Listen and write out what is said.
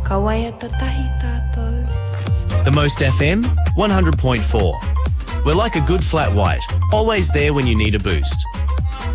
Kawaia tatahi tātou. The Most FM, 100.4. We're like a good flat white, always there when you need a boost.